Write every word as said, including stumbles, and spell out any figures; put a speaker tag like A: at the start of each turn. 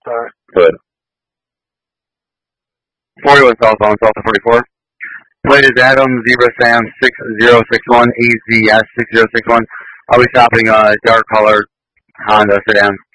A: Alright.
B: Good. forty-one cell phone, Delta forty-four. Plate is Adam, Zebra Sam six zero six one, A Z S six zero six one. I'll be shopping a dark colored Honda sedan.